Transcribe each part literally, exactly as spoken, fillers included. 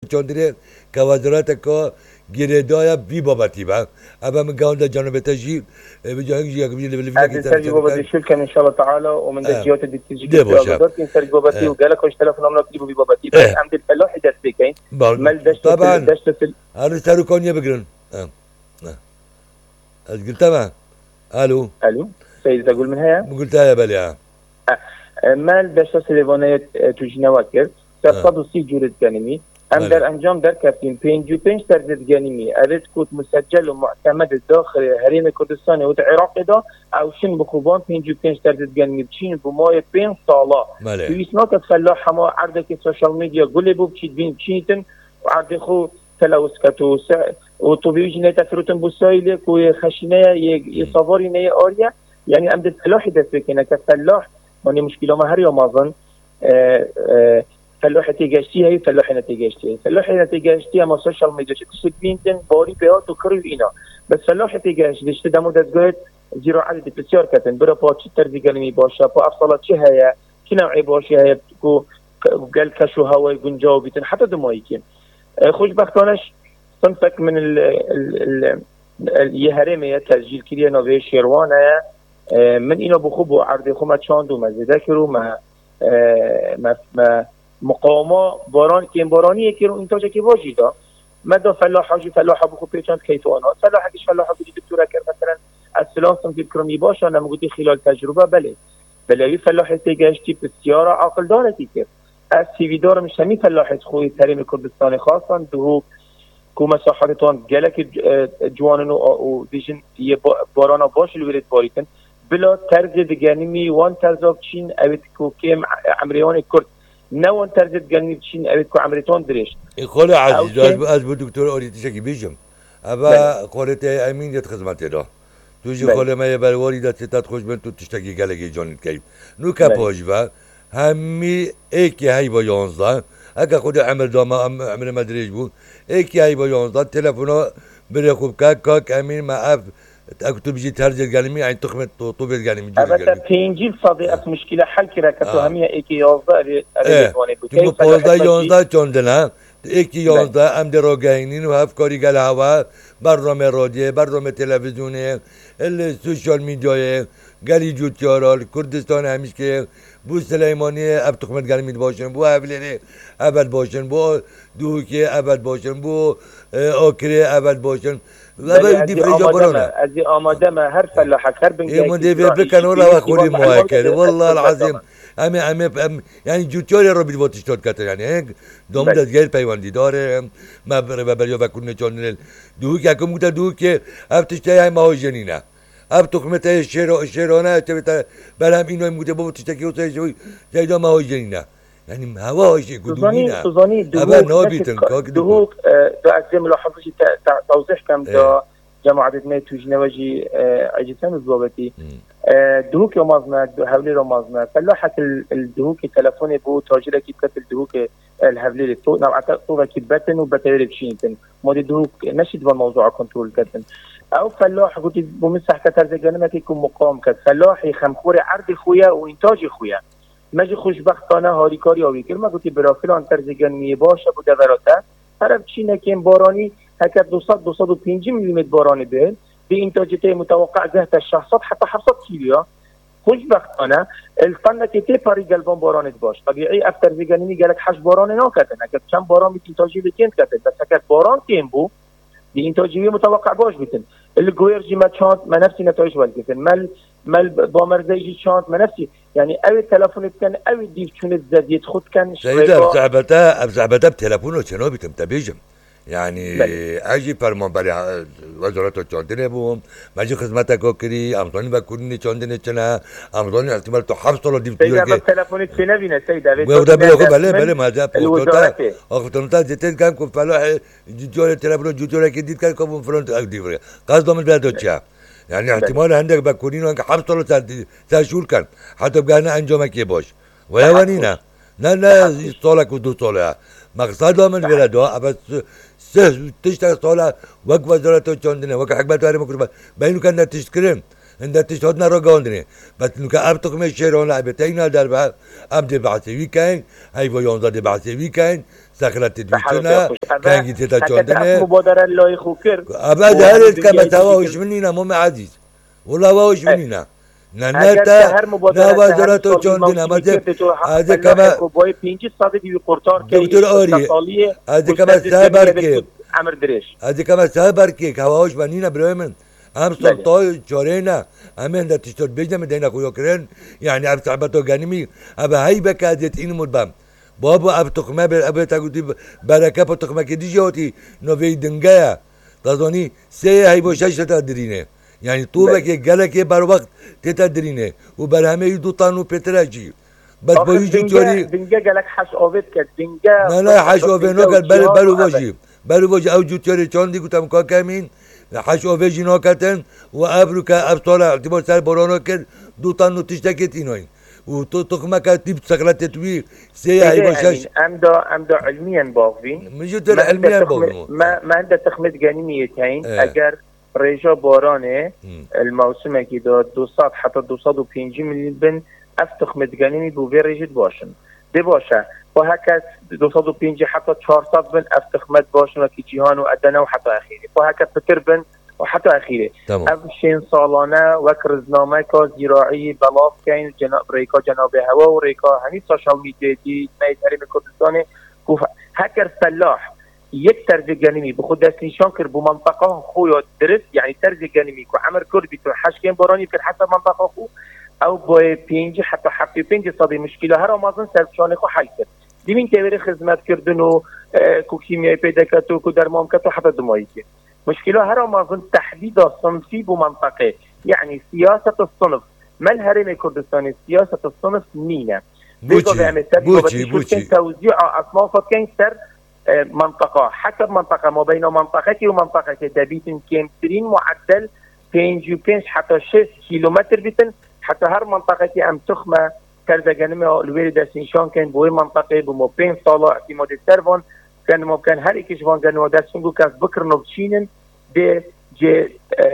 چندره که وزارت که گردای بی بابتی با ابا من قاعد جانب تجيب بجاهك جاك بيجي اللي هذه سرقة بابتي شركة إن شاء الله تعالى ومن ذا جهات اللي تجي كذا سرقة بابتي وقالك وش تلفون أملاك تجيبوا بي بابتي بس عم تتفلح حدث بكين مال دشت طبعا دشت أنا سارو كونيا بقرن آه آه قلت تمام ألو ألو سيد تقول من هيا قلت يا بلي مال دشت سليفانية تجينا وكر تصدوا سي جورد كانمي ام در انجام در کردیم پنج و پنج درصد گنیمی ارد کود مسجل و معتمد داخل حریم کردستان و عراق دا او شن بخوبان پنج و پنج درصد گنیمی بچین بمای پنج سالا تو اسنات فلاح هما عرضه که سوشال میدیا گلی بو بچید بین بچینتن و عرضه خو تلوث کتو و تو بیوجی نیت فروتن بسایله کوی خشینه یه سواری نه آریا یعنی ام در فلاح دست بکنه که فلاح مانی مشکل ما هر یا مازن فلاح تيجاشتي هي فلاح نتيجاشتي فلاح نتيجاشتي اما سوشال ميديا تشت بينتن باري بيات وكريو اینا بس فلاح تيجاش دشت دمو دزگاه زیرو عدد بسیار کتن برا با چی ترزی گلمی باشه با افصالات چه هيا چه نوعی باشه هيا کو قال كشو هواي گنجاو بیتن حتی دمایی که خوشبختانش صنفك من ال ال اليهرمية تسجيل كليا نوفي شيروانه من اینا بخوب و عرض خو ما چاند و مزیده کرو ما ما ما مقاومه باران که بارانیه که رو انتاج که واجی دا مدى فلاح حاجی فلاح بخو پیچاند کیفانات فلاح حکیش فلاح بودی دکتوره کرد مثلا از سلام سمتی کرمی باشه نمگودی خلال تجربه بله بله فلاح تیگشتی بسیار عقل دارتی که از سیوی دارم شمی فلاح خوی تریم کردستان خاصان دو کو مساحتان گلک جوانن و دیجن یه بارانا باش الورد باریتن بلا طرز دگنیمی وان طرز آب چین اوید کو کم عمریان کرد نه وان طرز دگنیمی چین اوید کو عمریتان درشت خاله عزیز از بود دکتر آریتی شکی بیجم اما خالت امین یت خدمتی دا توجی خاله ما یه برواری دست تات خوش بند تو تشتکی گلگی جانید کهیم نو که پاجوه همی ایکی هی با یانزده اگه خود عمل دام عمل مدرج بود ایکی هی با یانزده تلفونا بره خوب که که امین ما اف اكتب بيجي ترجع الجانمي يعني تخمة طوب الجانمي جوري الجانمي. أبدا بينجيل صديقة مشكلة حل كذا كتو همية إيكي يوزدا أري أري بوني بكيف فوزدا يوزدا چندنا إيكي يوزدا أم دراجينين وهاف كاري قال هوا برنامه راديو برنامه تلفزيوني السوشيال ميديا قالي جوتيارال كردستان همیش که بو سلیمانی اب تخمت گرمید باشن بو اولیری ابد باشن بو دوکی ابد باشن بو آکری ابد باشن و دیفری جا برانه از آماده ما هر فلاحك هر بنجاي يا من ديفي بكن ولا اخوري مواكل والله العظيم امي امي يعني جوتياري رو بيد تشتات كتر يعني هيك دوم دز گل پیوندی داره ما بر بريو بكون چانل دوک یکم گوت دوک اب تشتای های ماهوجنینه اب تخمت شیر شیرانه تبت برام اینو میگه بابا تشتکی و تشوی جایدا ماهوجنینه يعني هواش قدومينا سوزاني دوك دوك دا أقدم ملاحظة توضيح كم دا جماعة دمية توجنواجي عجسان الضوابطي دوك يومازنا هولي رمازنا فلاحة الدوك تلفوني بو تاجرة كي بكت الدوك الهولي لتو نوعا طوبة كي باتن وباتيري بشينتن مودي دوك نشد بالموضوع كنترول كتن او فلاح قلت بمسح كتر زجانما كي يكون مقام كت فلاح يخمخوري عرض خويا وانتاج خويا مجی خوشبختانه هاریکاری آوی کرد ما گویی برافیل آن ترزگانی باشه بوده وراته طرف چینه که این بارانی هکر دوصد دوصد و پنجاه میلیمتر بارانی به به انتاجته متوقع زهت ششصد حتی هفتصد کیلو خوشبختانه الفن که تی پاری گلبان بارانت باش طبیعی اف ترزگانی گلک حش باران ناکته اگر چند باران میتین انتاجی بکند کته بس اگر باران کم بو به انتاجی متوقع باش بیتن الگویرجی ما چاند ما نفسی نتایج ولکتن مل مل با مرزیجی چاند ما نفسی يعني أوي تلفون كان أوي ديف شون الزادية خد كان سيدا بزعبتا بزعبتا بتلفونه شنو بتمتبيجم يعني أجي فرمان بري وزارة الشاندنة بوم ماجي خدمتك وكري أمضاني بكوني شاندنة شنا أمضاني احتمال تحفظ طول ديف سيدا بتلفون فينا بينا سيدا وده بيقول بله بله ما جاب الوزارة أختنتا جتين كان كم فلاح جوجور تلفون جوجور كديد كان كم فرنت أقديفري قصدهم البلاد يعني احتمال عندك بكونين وانك حبط له تشهور كان حتى بقى انجامك يباش ويا ونينا لا لا صالك ودو صالح مقصد من بلده بس سه تشتغل صالح وقت وزارته چاندنه وقت حكمت واري مكربه بينو كان تشكرم عند تشهدنا رو قاندنه بس نو كابتق من شيرون لعبتين در بعد ام دي بعثي كاين هاي ويونزا دي بعثي كاين سخلت تدويتنا كان جيت تشوندنا مبادرة الله يخوكر أبدا هرت كما تواوش منينا مو عزيز والله واوش منينا نانتا نوازراتو چوندنا مزه هذا كما بوي پنج صد دی قرطار دكتور اوري هذا كما سابر كي عمر دريش هذا كما سابر كي هواوش منينا بريمن هم سلطاي چورينا همين دا تشتر بيجنا مدينا كو يوكرين يعني اب صعبتو غنيمي اب هاي بكادت ان مدبم بابا اب تقما اب تاغوتي بركه ب تقما كي ديجوتي نو في دنگايا تازوني سي هاي بوشاش تدرينه يعني طوبك يقالك بر وقت تتدرينه وبرهمه يدو طانو بتراجي بس بيجي توري دنگا قالك حش اوفيت كدنگا لا لا حش اوفيت نو قال بل بلو واجي بلو واجي او جوتوري چوندي كتم كاكامين حش اوفيت نوكاتن وابركا ابطال اعتبار سر برانو كد دو طانو تشتكيتينوين وتو تقما كتب سقلت تتوي سي هاي بوشاش ام دا ام دا علميا باغفين مجد علميا باغفين ما ما عنده تخمد غنيميتين اگر ريجا بارانه الموسم که داد دویست حتی دویست و پنج میلیون بن افتخ مدگنیمی بو وی ريجت باشن ده باشه و هکس دویست و پنج حتی چهارصد بن افتخ مد باشن و که جهان و ادنه و حتی اخیره و هکس پتر بن و حتی اخیره افشین سالانه و کرزنامه که زراعی بلاف کن جناب ریکا جناب هوا و ریکا همین سوشال میدیا دی نیت حریم کردستان هکر فلاح یک طرز گنیمی به خود دست نشان کرد بو منطقه خویا درست یعنی طرز گنیمی که عمر کرد بیتون حشکین بارانی کرد حتی منطقه خو او با پنج حتی هفت پنج صدی مشکل هر آمازن سرچانه خو حل کرد دیمین تیوری خدمت کردن و کو کیمیایی پیدا کرد و کو درمان کرد و حتی دمایی کرد مشکل هر آمازن تحدید صنفی بو منطقه یعنی سیاست الصنف من هرم کردستانی سیاست الصنف نینه بوچی بوچی بوچی توزیع اصناف کن سر منطقة حسب منطقة ما بين منطقتي ومنطقتي دبيتن كمترين معدل بينج وبينج حتى شش كيلومتر بيتن حتى هر منطقتي ام تخمة كرزا جنمي الويل داسنشان كان بوي منطقة بمو بين صالة اعتماد السرفون كان ممكن هر اكيش فان جنو داسنجو كاس بكر نبشينن دي جي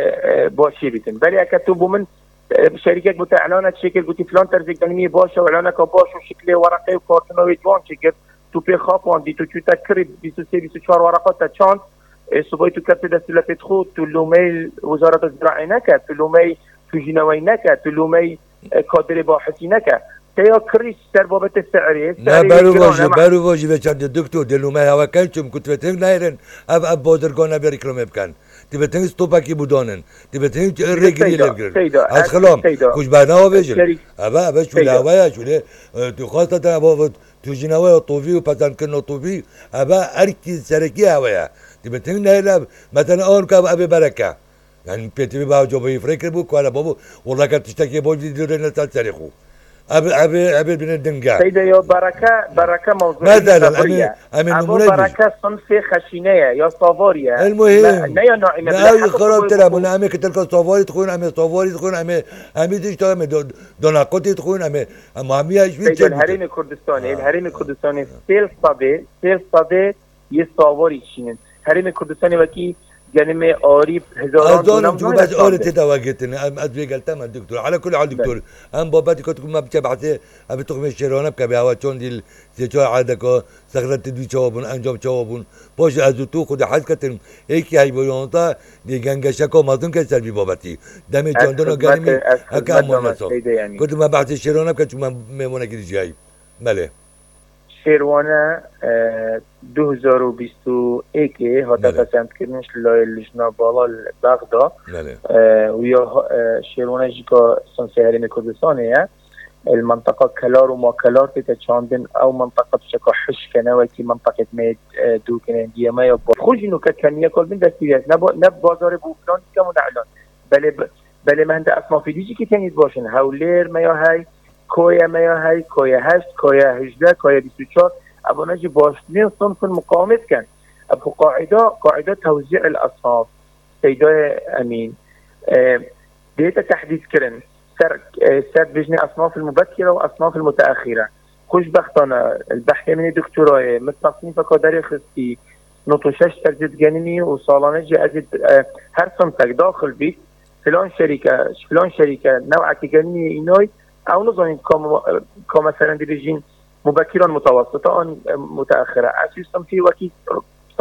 باشي بيتن بلي اكتبو من شركات بوتا اعلانات شكل بوتي فلان ترزي جنمي باشا واعلانك باشا وشكله ورقي وكارتونوي جوان شكل تو پی خواپاندی تو تو تکری بیست و سه بیست و چهار ورقات تا چاند صبحی تو کرد دست لفت خود تو لومی وزارت الزراعه نکرد تو لومی تو جنوی نکرد تو لومی کادر باحثی نکرد تیا کریش سر بابت سعری نه برو واجی برو واجی به چند دکتر دلومی هوا کن چون کت فتنگ نایرن اب اب بازرگان بریکلم بکن تی بتنگ استوپاکی بودانن تی بتنگ رگری لگرد از خلام خوش برنامه بجل ابا ابا شو لاویا شو له تو خاصه تا تو جنوی طوفی و پسند کن طوفی ابا ارکی سرکی هوایا تی بتنگ نایرن مثلا آن که ابا برکه يعني بيتي بقى جو بيفرق بوك ولا بابو والله كانت تشتكي بوجي ديرنا تاريخو ابي ابي ابي بين الدنقا سيدة يا بركه بركه موضوع مثلا امين امين ابو بركه صنف خشينيه يا صافوريا المهم لا يا ناعمه لا خراب ترى من امي كتلك صافوري تكون امي صافوري تكون امي امي تشتغل دوناقوتي تكون امي امامي ايش بيجي الحريم الكردستاني الحريم الكردستاني سيل صبي سيل صبي يصافوري شينن الحريم الكردستاني وكي جنمي آريب هزاران دونم جو بس آريت تواجدتني أم أدري قلت ما الدكتور على كل حال دكتور أم باباتي كنت ما بتبعته أبي تقوم الشيرانة بكبي هوا تون ديل سيجوا عادك سخرت تدوي شوابون أنجام شوابون باش أزوتو خد حد كتن هيك هاي بيونتا دي جنگشكو ما تون كسر بي باباتي دمي چندنا جنمي أكمل نسا كنت ما بعت الشيرانة كنت ما ميمونا كده جاي بله شیروانه دو هزار و بیست و یک هاتا تصمیم کردنش لای لجنا بالا بغدا و یا شیروانه جیکا سنسي هرم کردستانه المنطقة كلار وما كلار تتشاندن او منطقة بشكل حش كنواتي منطقة ميد دو كنندية ما يبقى خوش انو كتكمية كل من دستيات نب بازار بوفلان كمون اعلان بله بله ما هنده اسما في ديجي كتانيد باشن هولير ما يا هاي کویا میا های کویا هشت کویا هجده کویا بیست و چهار ابو نجی باشترین صنف مقاومت کن ابو قاعده قاعده توزيع الاصناف سيدای امین دیتا تحديد کرن سر سر بجني اصناف المبكره واصناف المتاخره خوشبختانه البحث من دكتوراه متصنيف كادر خصي نوتوشش تجديد جنيني وصالانه جي اجد هر صنفك داخل بيت فلان شركه فلان شركه نوعك جنيني اينوي او نظام كما مثلا ديجين مبكرا متوسطا متاخرا اسيستم في وكي